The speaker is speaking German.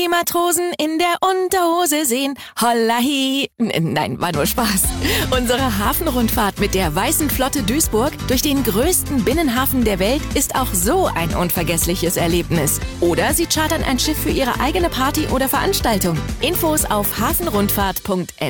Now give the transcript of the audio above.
Die Matrosen in der Unterhose sehen, holla hi. Nein, war nur Spaß. Unsere Hafenrundfahrt mit der Weißen Flotte Duisburg durch den größten Binnenhafen der Welt ist auch so ein unvergessliches Erlebnis. Oder Sie chartern ein Schiff für Ihre eigene Party oder Veranstaltung. Infos auf hafenrundfahrt.de